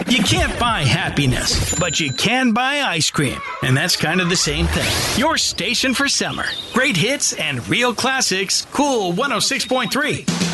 You can't buy happiness, but you can buy ice cream. And that's kind of the same thing. Your station for summer. Great hits and real classics. Cool 106.3.